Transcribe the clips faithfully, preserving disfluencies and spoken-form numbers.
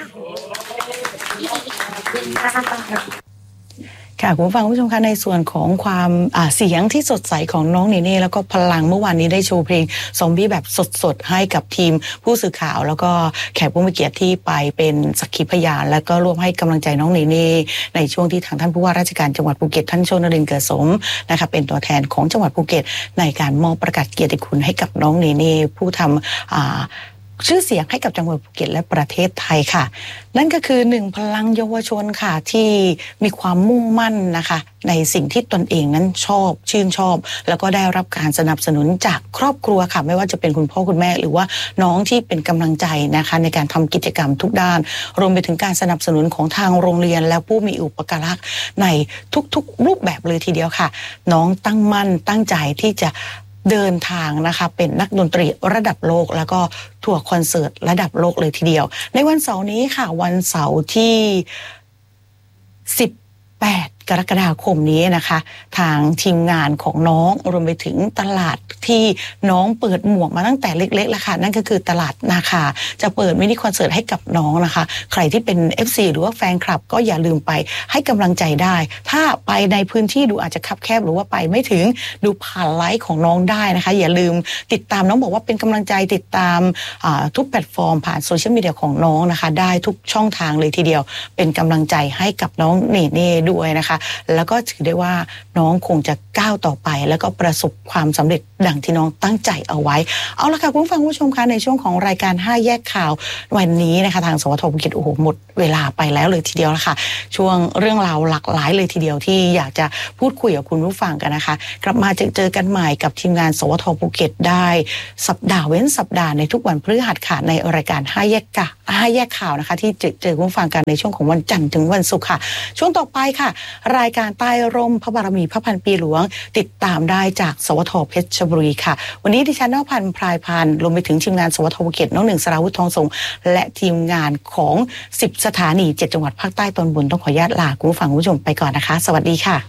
ค่ะคุณผู้ฟังผู้ชมคะในส่วนของความเสียงที่สดใสของน้องเนเน่แล้วก็พลังเมื่อวานนี้ได้โชว์เพลงซอมบี้แบบสดๆให้กับทีมผู้สื่อข่าวแล้วก็แขกผู้มีเกียรติที่ไปเป็นสักขีพยานแล้วก็ร่วมให้กำลังใจน้องเนเน่ในช่วงที่ทางท่านผู้ว่าราชการจังหวัดภูเก็ตท่านโชนรินทร์เกิดสมนะคะเป็นตัวแทนของจังหวัดภูเก็ตในการมอบประกาศเกียรติคุณให้กับน้องเนเน่ผู้ทำอ่าชื่อเสียงให้กับจังหวัดภูเก็ตและประเทศไทยค่ะนั่นก็คือหนึ่งพลังเยาวชนค่ะที่มีความมุ่งมั่นนะคะในสิ่งที่ตนเองนั้นชอบชื่นชอบแล้วก็ได้รับการสนับสนุนจากครอบครัวค่ะไม่ว่าจะเป็นคุณพ่อคุณแม่หรือว่าน้องที่เป็นกำลังใจนะคะในการทำกิจกรรมทุกด้านรวมไปถึงการสนับสนุนของทางโรงเรียนและผู้มีอุปการะในทุกๆรูปแบบเลยทีเดียวค่ะน้องตั้งมั่นตั้งใจที่จะเดินทางนะคะเป็นนักดนตรีระดับโลกแล้วก็ทัวร์คอนเสิร์ตระดับโลกเลยทีเดียวในวันเสาร์นี้ค่ะวันเสาร์ที่สิบแปดกรกฎาคมนี้นะคะทางทีมงานของน้องรวมไปถึงตลาดที่น้องเปิดหมวกมาตั้งแต่เล็กๆแล้วค่ะนั่นก็คือตลาดนาคาจะเปิดมินิคอนเสิร์ตให้กับน้องนะคะใครที่เป็น เอฟ ซี หรือว่าแฟนคลับก็อย่าลืมไปให้กำลังใจได้ถ้าไปในพื้นที่ดูอาจจะคับแคบหรือว่าไปไม่ถึงดูผ่านไลฟ์ของน้องได้นะคะอย่าลืมติดตามน้องบอกว่าเป็นกำลังใจติดตามทุกแพลตฟอร์มผ่านโซเชียลมีเดียของน้องนะคะได้ทุกช่องทางเลยทีเดียวเป็นกำลังใจให้กับน้องเนเน่ด้วยนะคะแล้วก็ถือได้ว่าน้องคงจะก้าวต่อไปแล้วก็ประสบความสำเร็จดังที่น้องตั้งใจเอาไว้เอาละค่ะคุณผู้ฟังผู้ชมคะในช่วงของรายการห้าแยกข่าววันนี้นะคะทางสวทภูเก็ตโอ้โหหมดเวลาไปแล้วเลยทีเดียวละค่ะช่วงเรื่องราวหลากหลายเลยทีเดียวที่อยากจะพูดคุยกับคุณผู้ฟังกันนะคะกลับมาเจอเจอกันใหม่กับทีมงานสวทภูเก็ตได้สัปดาห์เว้นสัปดาห์ในทุกวันพฤหัสค่ะในรายการห้าแยกข่าวห้าแยกข่าวนะคะที่เจอเจอคุณผู้ฟังกันในช่วงของวันจันทร์ถึงวันศุกร์ค่ะช่วงต่อไปค่ะรายการใต้ร่มพระบารมีพระพันปีหลวงติดตามได้จากสวทเพชรบุรีค่ะวันนี้ดิฉันนภพันธ์พรายพันธ์รวมไปถึงทีมงานสวทภูเก็ตน้องหนึ่งสราวุฒิทองสงและทีมงานของสิบสถานีเจ็ดจังหวัดภาคใต้ตอนบนต้องขออนุญาตลาคุณผู้ฟังคุณผู้ชมไปก่อนนะคะสวัสดีค่ะ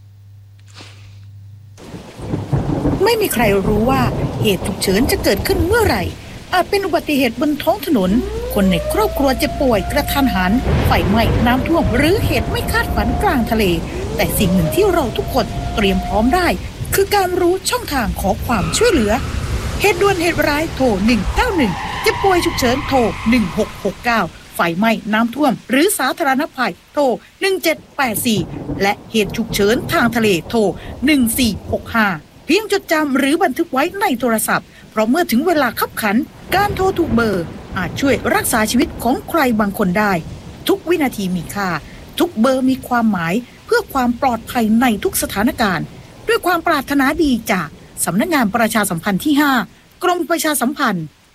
ไม่มีใครรู้ว่าเหตุฉุกเฉินจะเกิดขึ้นเมื่อไหร่อาจเป็นอุบัติเหตุบนท้องถนนคนในครอบครัวจะป่วยกระทันหันไฟไหม้น้ำท่วมหรือเหตุไม่คาดฝันกลางทะเลแต่สิ่งหนึ่งที่เราทุกคนเตรียมพร้อมได้คือการรู้ช่องทางขอความช่วยเหลือเหตุด่วนเหตุร้ายโทรหนึ่งเก้าหนึ่งจะป่วยฉุกเฉินโทรหนึ่งหกหกเก้าไฟไหม้น้ำท่วมหรือสาธารณภัยโทรหนึ่งเจ็ดแปดสี่และเหตุฉุกเฉินทางทะเลโทรหนึ่งสี่หกห้าเพียงจดจำหรือบันทึกไว้ในโทรศัพท์เพราะเมื่อถึงเวลาคับขันการโทรถูกเบอร์อาจช่วยรักษาชีวิตของใครบางคนได้ทุกวินาทีมีค่าทุกเบอร์มีความหมายเพื่อความปลอดภัยในทุกสถานการณ์ด้วยความปรารถนาดีจากสำนักงานประชาสัมพันธ์ที่ห้ากรมประชาสัมพันธ์